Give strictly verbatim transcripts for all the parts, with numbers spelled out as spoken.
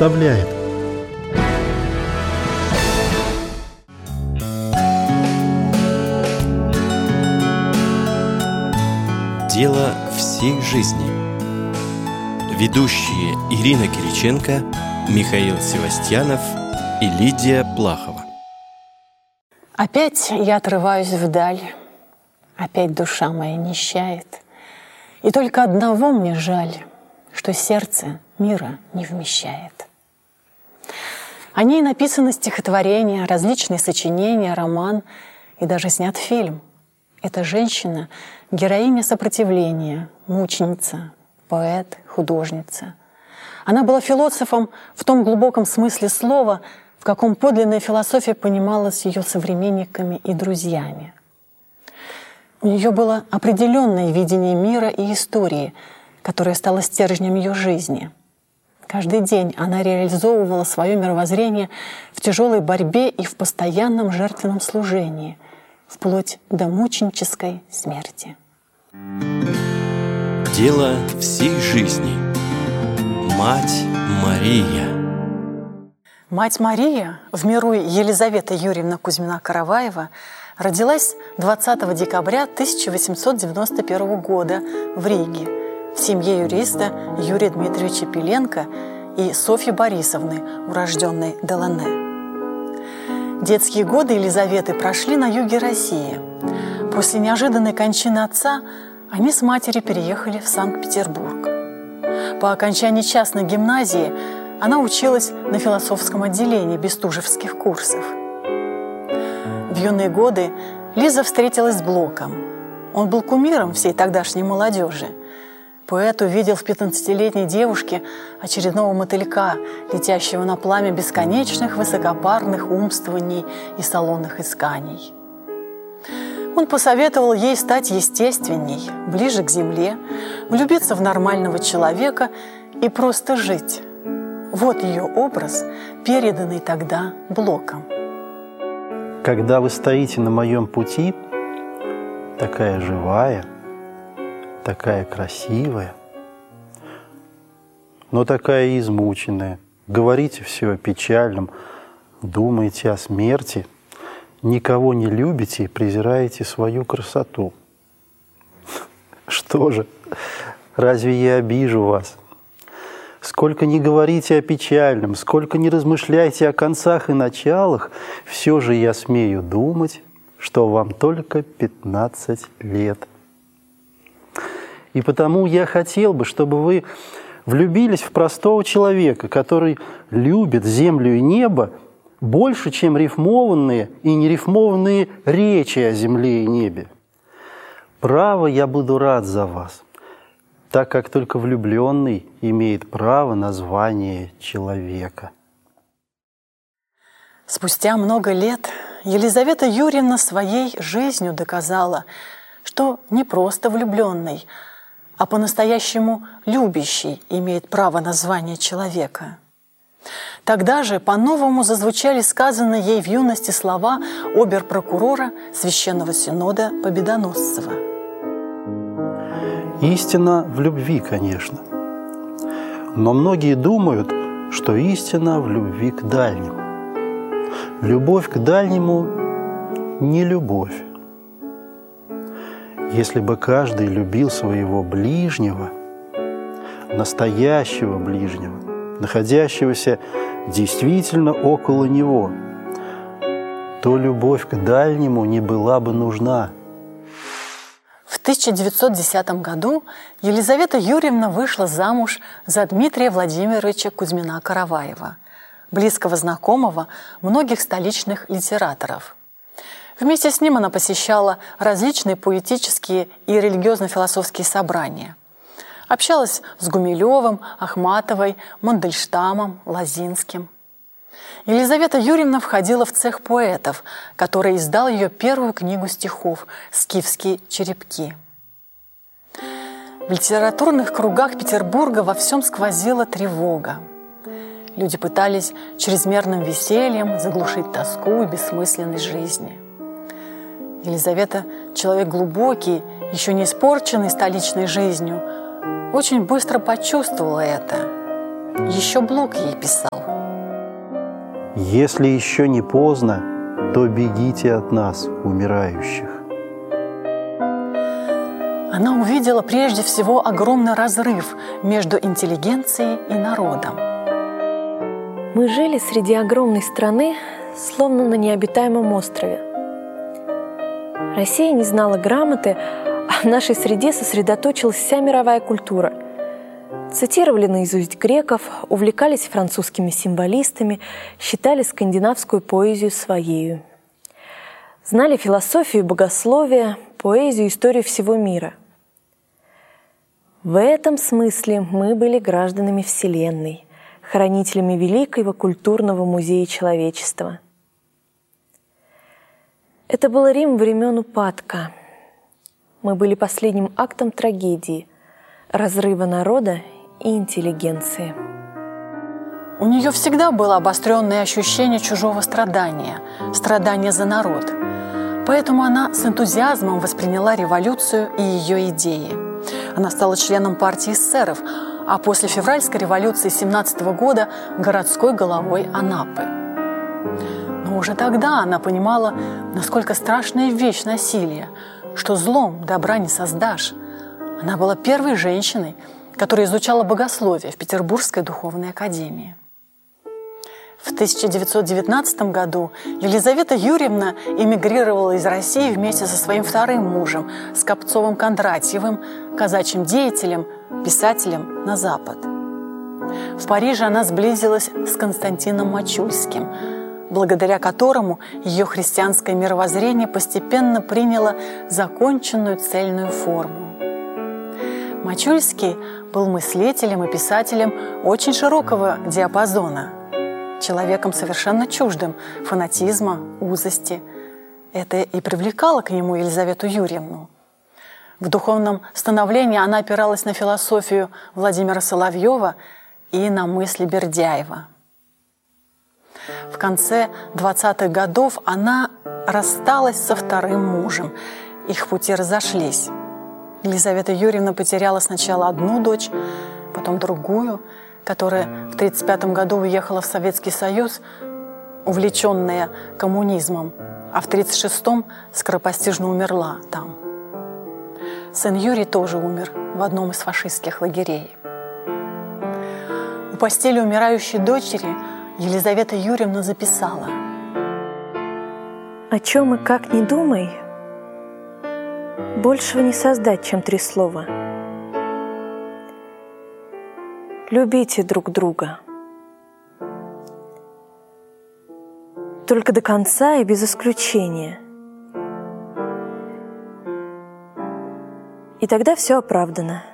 представляет. Дело всей жизни. Ведущие Ирина Кириченко, Михаил Севастьянов и Лидия Плахова. Опять я отрываюсь вдаль, опять душа моя нищает. И только одного мне жаль, что сердце мира не вмещает. О ней написано стихотворение, различные сочинения, роман и даже снят фильм. Эта женщина — героиня сопротивления, мученица, поэт, художница. Она была философом в том глубоком смысле слова, в каком подлинная философия понималась ее современниками и друзьями. У нее было определенное видение мира и истории, которое стало стержнем ее жизни. Каждый день она реализовывала свое мировоззрение в тяжелой борьбе и в постоянном жертвенном служении, вплоть до мученической смерти. Дело всей жизни. Мать Мария. Мать Мария, в миру Елизавета Юрьевна Кузьмина-Караваева, родилась двадцатого декабря тысяча восемьсот девяносто первого года в Риге в семье юриста Юрия Дмитриевича Пеленко и Софьи Борисовны, урожденной Делане. Детские годы Елизаветы прошли на юге России. После неожиданной кончины отца они с матерью переехали в Санкт-Петербург. По окончании частной гимназии она училась на философском отделении бестужевских курсов. В юные годы Лиза встретилась с Блоком. Он был кумиром всей тогдашней молодежи. Поэт увидел в пятнадцатилетней девушке очередного мотылька, летящего на пламя бесконечных высокопарных умствований и салонных исканий. Он посоветовал ей стать естественней, ближе к земле, влюбиться в нормального человека и просто жить. Вот ее образ, переданный тогда Блоком. Когда вы стоите на моем пути, такая живая, такая красивая, но такая измученная, говорите все о печальном, думаете о смерти, никого не любите и презираете свою красоту. Что же, разве я обижу вас? Сколько ни говорите о печальном, сколько ни размышляйте о концах и началах, все же я смею думать, что вам только пятнадцать лет. И потому я хотел бы, чтобы вы влюбились в простого человека, который любит землю и небо больше, чем рифмованные и нерифмованные речи о земле и небе. Право, я буду рад за вас, так как только влюбленный имеет право на звание человека. Спустя много лет Елизавета Юрьевна своей жизнью доказала, что не просто влюбленный, а по-настоящему любящий имеет право на звание человека. Тогда же по-новому зазвучали сказанные ей в юности слова обер-прокурора Священного Синода Победоносцева. Истина в любви, конечно. Но многие думают, что истина в любви к дальнему. Любовь к дальнему не любовь. Если бы каждый любил своего ближнего, настоящего ближнего, находящегося действительно около него, то любовь к дальнему не была бы нужна. В тысяча девятьсот десятом году Елизавета Юрьевна вышла замуж за Дмитрия Владимировича Кузьмина-Караваева, близкого знакомого многих столичных литераторов. Вместе с ним она посещала различные поэтические и религиозно-философские собрания. Общалась с Гумилевым, Ахматовой, Мандельштамом, Лозинским. Елизавета Юрьевна входила в цех поэтов, который издал ее первую книгу стихов «Скифские черепки». В литературных кругах Петербурга во всем сквозила тревога. Люди пытались чрезмерным весельем заглушить тоску и бессмысленность жизни. Елизавета, человек глубокий, еще не испорченный столичной жизнью, очень быстро почувствовала это Еще Блок ей писал: «Если еще не поздно, то бегите от нас, умирающих». Она увидела прежде всего огромный разрыв между интеллигенцией и народом. Мы жили среди огромной страны, словно на необитаемом острове. Россия не знала грамоты, а в нашей среде сосредоточилась вся мировая культура. Цитировали наизусть греков, увлекались французскими символистами, считали скандинавскую поэзию своею. Знали философию, богословие, поэзию, историю всего мира. В этом смысле мы были гражданами Вселенной, хранителями великого культурного музея человечества. Это был Рим времен упадка. Мы были последним актом трагедии, разрыва народа и интеллигенции. У нее всегда было обостренное ощущение чужого страдания, страдания за народ. Поэтому она с энтузиазмом восприняла революцию и ее идеи. Она стала членом партии эсеров, а после февральской революции семнадцатого года городской головой Анапы. Но уже тогда она понимала, насколько страшная вещь насилие, что злом добра не создашь. Она была первой женщиной, которая изучала богословие в Петербургской духовной академии. В тысяча девятьсот девятнадцатом году Елизавета Юрьевна эмигрировала из России вместе со своим вторым мужем, Скопцовым Кондратьевым, казачьим деятелем, писателем, на Запад. В Париже она сблизилась с Константином Мачульским, благодаря которому ее христианское мировоззрение постепенно приняло законченную цельную форму. Мачульский был мыслителем и писателем очень широкого диапазона, человеком совершенно чуждым фанатизма, узости. Это и привлекало к нему Елизавету Юрьевну. В духовном становлении она опиралась на философию Владимира Соловьева и на мысли Бердяева. В конце двадцатых годов она рассталась со вторым мужем. Их пути разошлись. Елизавета Юрьевна потеряла сначала одну дочь, потом другую, которая в тридцать пятом году уехала в Советский Союз, увлеченная коммунизмом, а в тридцать шестом скоропостижно умерла там. Сын Юрий тоже умер в одном из фашистских лагерей. У постели умирающей дочери Елизавета Юрьевна записала: «О чем и как ни думай, большего не создать, чем три слова. Любите друг друга. Только до конца и без исключения. И тогда все оправдано.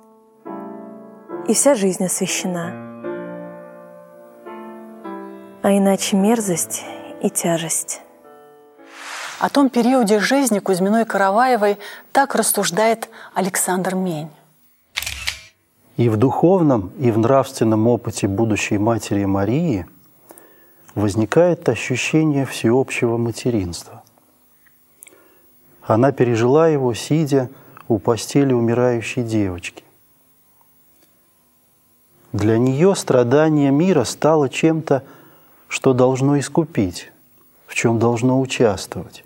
И вся жизнь освящена. А иначе мерзость и тяжесть». О том периоде жизни Кузьминой-Караваевой так рассуждает Александр Мень. И в духовном, и в нравственном опыте будущей матери Марии возникает ощущение всеобщего материнства. Она пережила его, сидя у постели умирающей девочки. Для нее страдание мира стало чем-то, что должно искупить, в чем должно участвовать.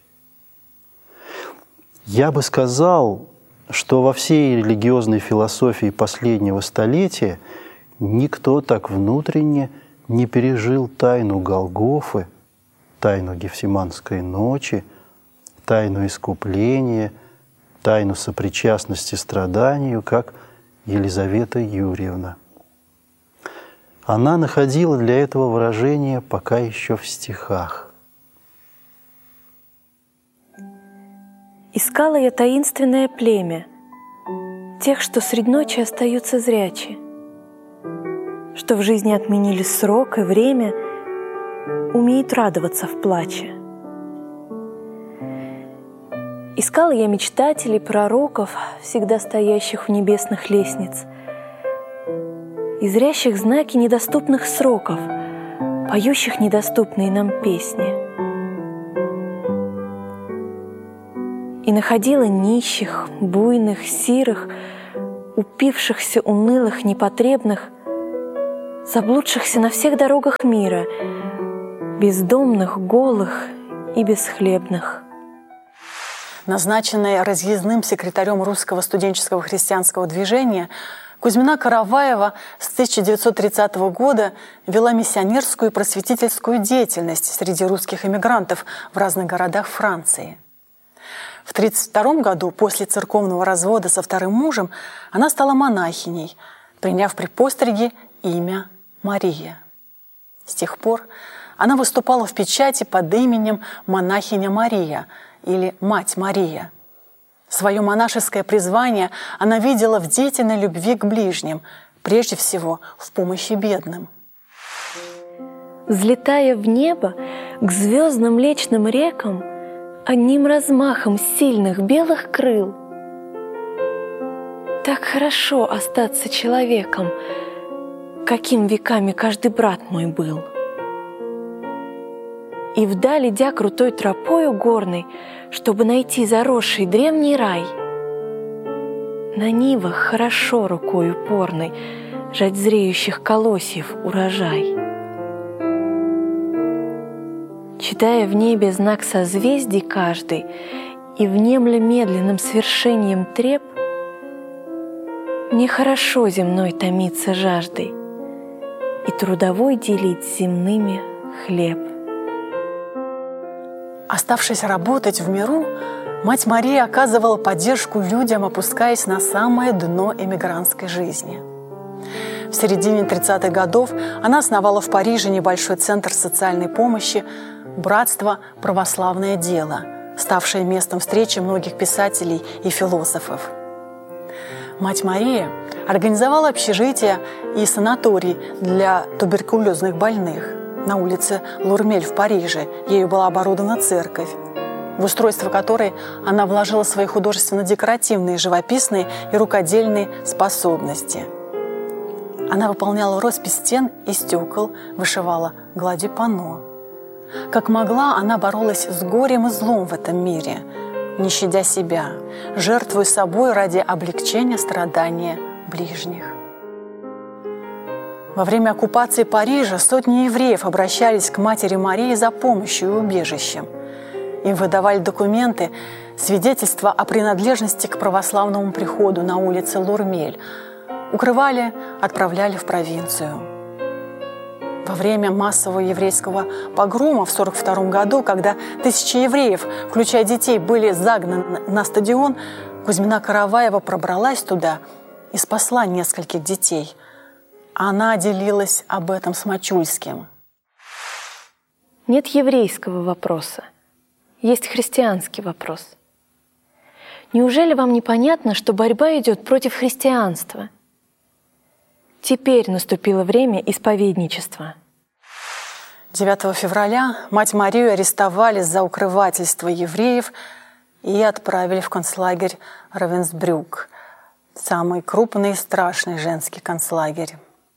Я бы сказал, что во всей религиозной философии последнего столетия никто так внутренне не пережил тайну Голгофы, тайну Гефсиманской ночи, тайну искупления, тайну сопричастности страданию, как Елизавета Юрьевна. Она находила для этого выражение пока еще в стихах. «Искала я таинственное племя, тех, что средь ночи остаются зрячи, что в жизни отменили срок и время, умеют радоваться в плаче. Искала я мечтателей, пророков, всегда стоящих у небесных лестниц, и зрящих знаки недоступных сроков, поющих недоступные нам песни. И находила нищих, буйных, сирых, упившихся, унылых, непотребных, заблудшихся на всех дорогах мира, бездомных, голых и бесхлебных. Назначенная разъездным секретарем русского студенческого христианского движения, Кузьмина Караваева с тысяча девятьсот тридцатого года вела миссионерскую и просветительскую деятельность среди русских эмигрантов в разных городах Франции. В тысяча девятьсот тридцать втором году, после церковного развода со вторым мужем, она стала монахиней, приняв при постриге имя Мария. С тех пор она выступала в печати под именем монахиня Мария или Мать Мария. Свое монашеское призвание она видела в деятельной любви к ближним, прежде всего в помощи бедным. Взлетая в небо к звездным млечным рекам, одним размахом сильных белых крыл. Так хорошо остаться человеком, каким веками каждый брат мой был. И вдаль, идя крутой тропою горной, чтобы найти заросший древний рай, на нивах хорошо рукой упорной жать зреющих колосьев урожай. Читая в небе знак созвездий каждый и внемля медленным свершением треп, мне хорошо земной томиться жаждой и трудовой делить с земными хлеб. Оставшись работать в миру, мать Мария оказывала поддержку людям, опускаясь на самое дно эмигрантской жизни. В середине тридцатых годов она основала в Париже небольшой центр социальной помощи «Братство. Православное дело», ставшее местом встречи многих писателей и философов. Мать Мария организовала общежитие и санаторий для туберкулезных больных. На улице Лурмель в Париже ею была оборудована церковь, в устройство которой она вложила свои художественно-декоративные, живописные и рукодельные способности. Она выполняла роспись стен и стекол, вышивала гладью панно. Как могла, она боролась с горем и злом в этом мире, не щадя себя, жертвуя собой ради облегчения страдания ближних. Во время оккупации Парижа сотни евреев обращались к матери Марии за помощью и убежищем. Им выдавали документы, свидетельства о принадлежности к православному приходу на улице Лурмель, укрывали, отправляли в провинцию. Во время массового еврейского погрома в сорок втором году, когда тысячи евреев, включая детей, были загнаны на стадион, Кузьмина Караваева пробралась туда и спасла нескольких детей. Она делилась об этом с Мачульским. Нет еврейского вопроса, есть христианский вопрос. Неужели вам непонятно, что борьба идет против христианства? Теперь наступило время исповедничества. девятого февраля мать Марию арестовали за укрывательство евреев и отправили в концлагерь Равенсбрюк, самый крупный и страшный женский концлагерь.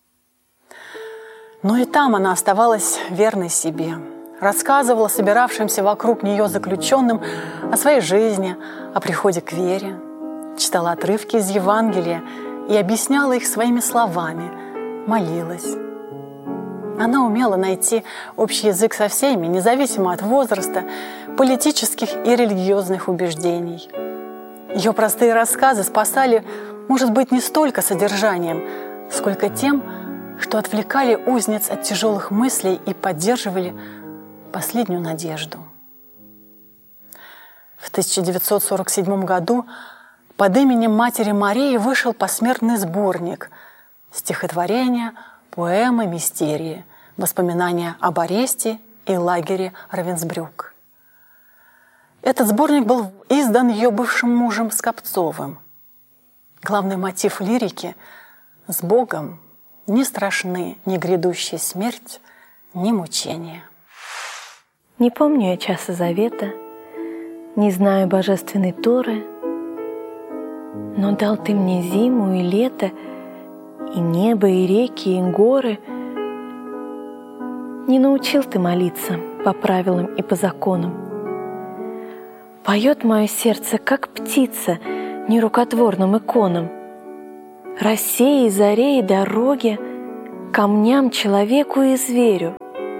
Но и там она оставалась верной себе, рассказывала собиравшимся вокруг нее заключенным о своей жизни, о приходе к вере, читала отрывки из Евангелия и объясняла их своими словами, молилась. Она умела найти общий язык со всеми, независимо от возраста, политических и религиозных убеждений. Ее простые рассказы спасали, может быть, не столько содержанием, сколько тем, что отвлекали узниц от тяжелых мыслей и поддерживали последнюю надежду. В тысяча девятьсот сорок седьмом году под именем матери Марии вышел посмертный сборник стихотворения, поэмы, мистерии, воспоминания об аресте и лагере Равенсбрюк. Этот сборник был издан ее бывшим мужем Скопцовым. Главный мотив лирики «С Богом не страшны ни грядущая смерть, ни мучения». Не помню я часа завета, не знаю божественной Торы, но дал ты мне зиму и лето, и небо, и реки, и горы. Не научил ты молиться по правилам и по законам. Поет мое сердце, как птица, нерукотворным иконам. России, заре и дороге камням, человеку и зверю.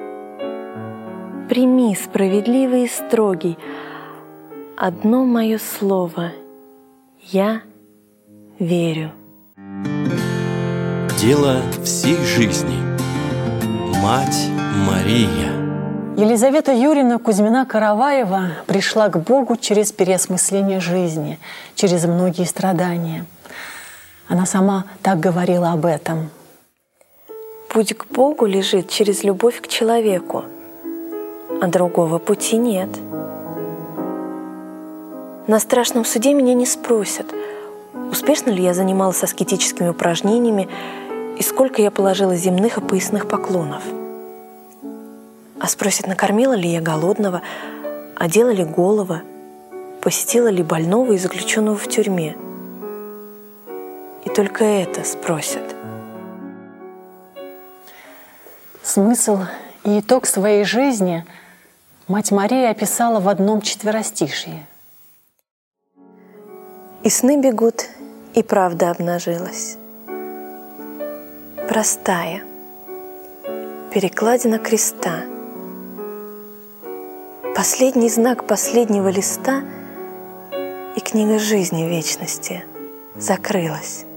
Прими, справедливый и строгий, одно мое слово — я верю. Дело всей жизни. Мать Мария. Елизавета Юрьевна Кузьмина-Караваева пришла к Богу через переосмысление жизни, через многие страдания. Она сама так говорила об этом. Путь к Богу лежит через любовь к человеку, а другого пути нет. На страшном суде меня не спросят, успешно ли я занималась аскетическими упражнениями и сколько я положила земных и поясных поклонов. А спросят, накормила ли я голодного, одела ли голого, посетила ли больного и заключенного в тюрьме. И только это спросят. Смысл и итог своей жизни мать Мария описала в одном четверостишии. И сны бегут, и правда обнажилась. Простая, перекладина креста. Последний знак последнего листа, и книга жизни вечности закрылась.